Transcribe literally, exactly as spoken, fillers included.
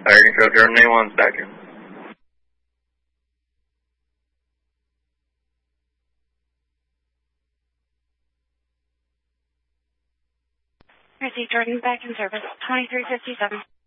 Fire Control, Jordan A one's back in. I see Jordan back in service, twenty-three fifty-seven.